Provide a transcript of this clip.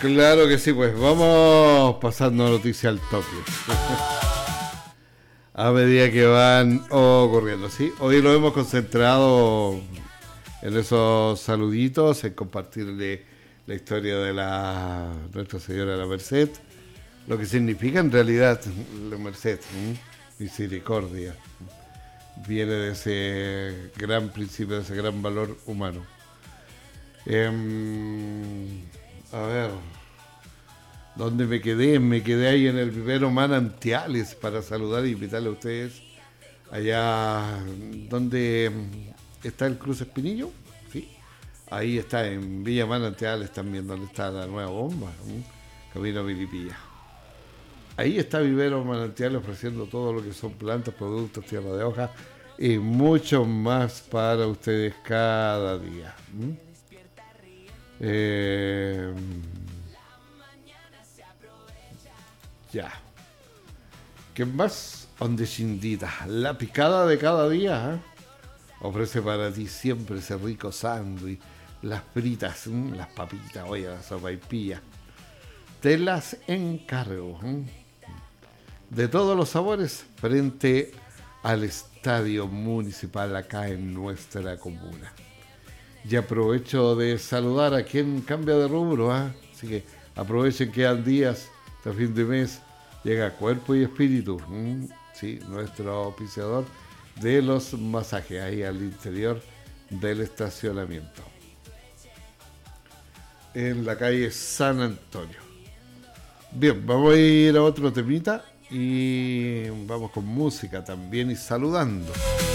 Claro que sí, pues vamos pasando noticia al toque. A medida que van ocurriendo, ¿sí? Hoy lo hemos concentrado en esos saluditos, en compartirle la historia de Nuestra Señora de la Merced, lo que significa en realidad la Merced, misericordia, viene de ese gran principio, de ese gran valor humano. A ver, ¿dónde me quedé? Me quedé ahí en el vivero Manantiales para saludar e invitarle a ustedes allá donde está el Cruz Espinillo, ¿sí? Ahí está, en Villa Manantiales también, donde está la nueva bomba, camino a Milipilla. Ahí está Vivero Manantiales ofreciendo todo lo que son plantas, productos, tierra de hoja y mucho más para ustedes cada día. Ya. ¿Qué más? Ondecindita, la picada de cada día, ofrece para ti siempre ese rico sándwich, las fritas, las papitas, oye, las sopaipillas. Te las encargo. De todos los sabores, frente al Estadio Municipal acá en nuestra comuna. Y aprovecho de saludar a quien cambia de rubro, así que aprovechen, quedan días hasta fin de mes. Llega Cuerpo y Espíritu, sí, nuestro auspiciador de los masajes ahí al interior del estacionamiento en la calle San Antonio. Bien, vamos a ir a otro temita y vamos con música también y saludando.